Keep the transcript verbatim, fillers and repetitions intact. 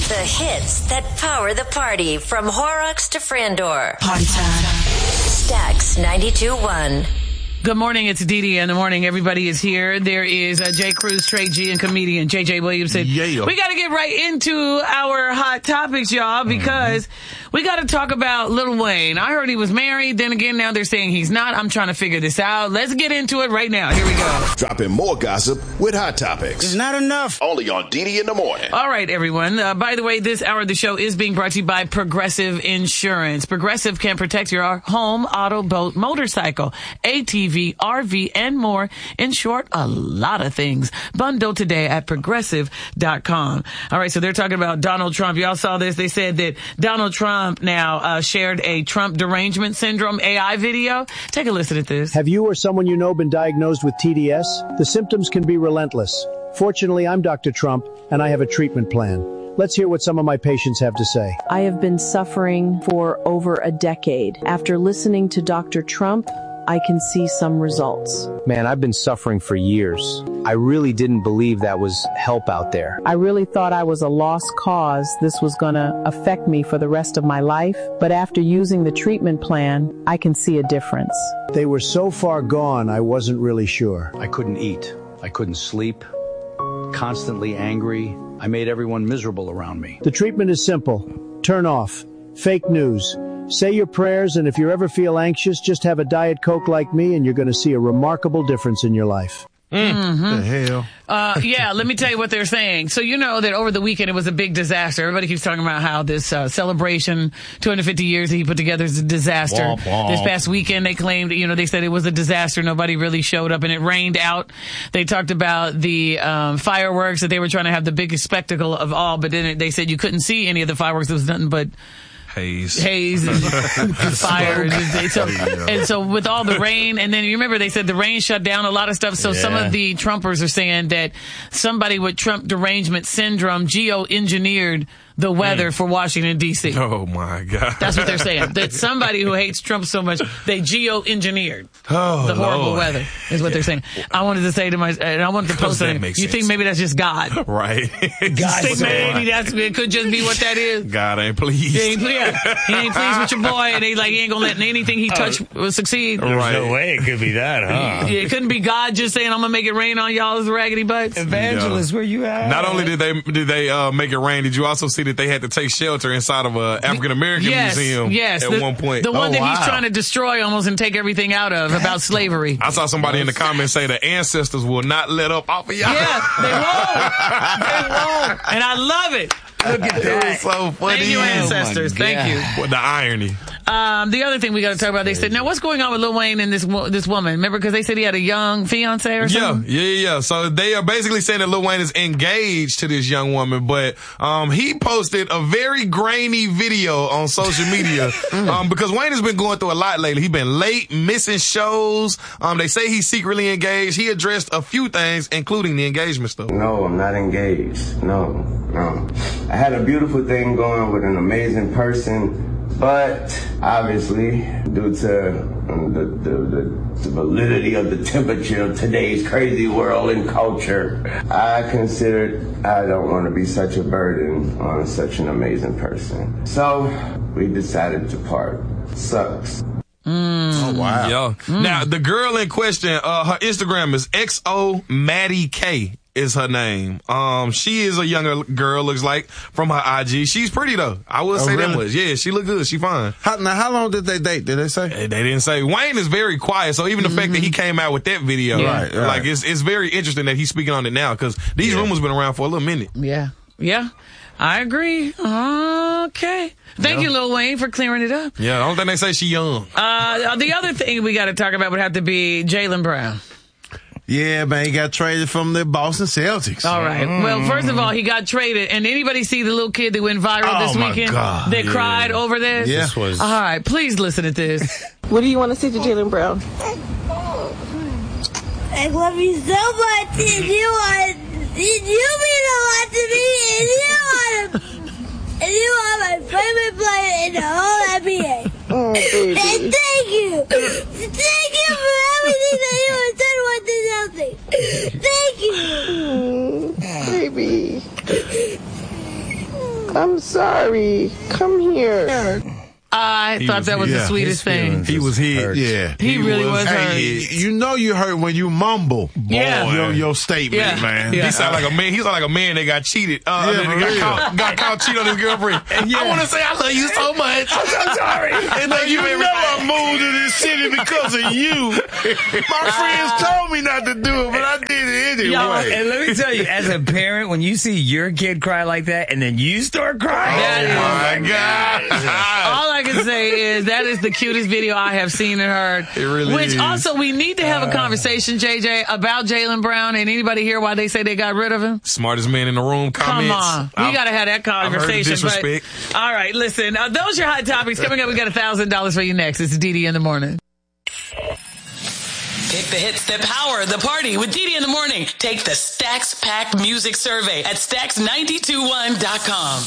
The hits that power the party from Horrocks to Frandor. Party time. Stax ninety-two point one. Good morning. It's Dee Dee in the morning. Everybody is here. There is uh, Jay Cruz, Trey G, and comedian J J Williamson. Yeah. We got to get right into our hot topics, y'all, because mm-hmm. we got to talk about Lil Wayne. I heard he was married. Then again, now they're saying he's not. I'm trying to figure this out. Let's get into it right now. Here we go. Dropping more gossip with hot topics. It's not enough. Only on Dee Dee in the morning. All right, everyone. Uh, by the way, this hour of the show is being brought to you by Progressive Insurance. Progressive can protect your home, auto, boat, motorcycle, A T V, R V, and more. In short, a lot of things. Bundle today at progressive dot com. All right, so they're talking about Donald Trump. Y'all saw this. They said that Donald Trump now uh, shared a Trump derangement syndrome A I video. Take a listen at this. Have you or someone you know been diagnosed with T D S? The symptoms can be relentless. Fortunately, I'm Doctor Trump, and I have a treatment plan. Let's hear what some of my patients have to say. I have been suffering for over a decade. After listening to Doctor Trump, I can see some results. Man, I've been suffering for years. I really didn't believe that was help out there. I really thought I was a lost cause. This was going to affect me for the rest of my life. But after using the treatment plan, I can see a difference. They were so far gone, I wasn't really sure. I couldn't eat. I couldn't sleep. Constantly angry. I made everyone miserable around me. The treatment is simple. Turn off. Fake news. Say your prayers, and if you ever feel anxious, just have a Diet Coke like me, and you're going to see a remarkable difference in your life. Mm. The hell? Uh, yeah, let me tell you what they're saying. So you know that over the weekend it was a big disaster. Everybody keeps talking about how this uh, celebration, two hundred fifty years that he put together, is a disaster. Womp, womp. This past weekend they claimed, you know, they said it was a disaster. Nobody really showed up and it rained out. They talked about the um, fireworks, that they were trying to have the biggest spectacle of all, but then they said you couldn't see any of the fireworks. There was nothing but Haze. Haze and fire. And so, and so with all the rain, and then you remember they said the rain shut down a lot of stuff. So yeah. Some of the Trumpers are saying that somebody with Trump derangement syndrome geo-engineered the weather mm. for Washington, D C Oh, my God. That's what they're saying. That somebody who hates Trump so much, they geo-engineered oh, the horrible Lord. weather, is what they're saying. I wanted to say to my, and I wanted to post it. You sense. think maybe that's just God? Right. God think maybe that's, it could just be what that is. God ain't pleased. He ain't, yeah, he ain't pleased with your boy, and he like he ain't gonna let anything he touch uh, succeed. There's right. no way it could be that, huh? Yeah, it couldn't be God just saying, I'm gonna make it rain on y'all's raggedy butts. Evangelist, yeah. where you at? Not only did they did they uh, make it rain, did you also see that they had to take shelter inside of a African American yes, museum yes, at the, one point? The one oh, that wow. he's trying to destroy almost and take everything out of about slavery. I saw somebody in the comments say the ancestors will not let up off of y'all. Yeah, they won't. They won't. And I love it. Look at that. It was so funny. Thank you, ancestors. Oh Thank you. What the irony. Um, the other thing we got to talk about, they said, now what's going on with Lil Wayne and this this woman? Remember, because they said he had a young fiance or something? Yeah, yeah, yeah. So they are basically saying that Lil Wayne is engaged to this young woman, but um, he posted a very grainy video on social media um, because Wayne has been going through a lot lately. He's been late, missing shows. Um, they say he's secretly engaged. He addressed a few things, including the engagement stuff. No, I'm not engaged. No, no. I had a beautiful thing going with an amazing person. But obviously, due to the, the, the, the validity of the temperature of today's crazy world and culture, I considered I don't want to be such a burden on such an amazing person. So we decided to part. Sucks. Mm. Oh, wow. Yo. Mm. Now, the girl in question, uh, her Instagram is X O Maddie K. is her name. Um, she is a younger girl, looks like, from her I G. She's pretty, though. I will oh, say really? that much. Yeah, she look good. She fine. How, now, how long did they date? Did they say? They, they didn't say. Wayne is very quiet, so even the mm-hmm. fact that he came out with that video, yeah. right, right. like, it's it's very interesting that he's speaking on it now, because these yeah. rumors been around for a little minute. Yeah. Yeah. I agree. Okay. Thank yeah. you, Lil Wayne, for clearing it up. Yeah, the only thing they say, she young. Uh, the other thing we got to talk about would have to be Jaylen Brown. Yeah, man, he got traded from the Boston Celtics. All right. Mm. Well, first of all, he got traded. And anybody see the little kid that went viral oh this my weekend? God. That yeah. cried over this? Yeah. This was... All right. Please listen to this. What do you want to say to Jaylen Brown? I love you so much, and you are, and you mean a lot to me, and you are, and you are my favorite player in the whole N B A. Oh, baby. And thank you, thank you for everything that you have done with the Celtics. Thank you, oh, baby. I'm sorry. Come here. I He thought was- that was yeah, the sweetest thing. He was hit. Yeah. He really was hurt. Hey, you know you hurt when you mumble. Yeah. Your, your statement, Yeah. man. Yeah. He sound like a man. He sound like a man that got cheated. Uh, Yeah, that for got real. caught, got caught cheating on his girlfriend. I want to say I love you so much. I'm so sorry. And like You you know I moved to this city because of you. My friends told me not to do it, but I did it anyway. Yo, and let me tell you, as a parent, when you see your kid cry like that and then you start crying, That Oh, my God. All I can say is that is the cutest video I have seen and heard. It really Which is. also, we need to have a conversation, J J, about Jaylen Brown. And anybody hear why they say they got rid of him? Smartest man in the room comments. Come on. We I've- got to have that I've heard the conversation. disrespect. But, all right, listen. Uh, those are your hot topics. Coming up, we got one thousand dollars for you next. It's D D in the morning. Pick the hits that power the party with Dee Dee in the morning. Take the Stacks Pack Music Survey at stacks nine two one dot com.